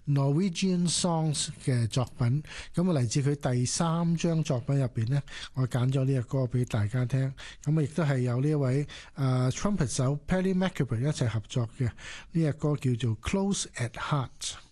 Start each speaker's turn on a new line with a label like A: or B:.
A: Norwegian Songs 嘅作品。咁啊嚟自佢第3張作品入邊呢，我揀咗呢隻歌俾大家聽。咁啊亦都係有呢一位trumpet 手 Paddy McAbry 一齊合作嘅，呢隻歌叫做 Close at Heart。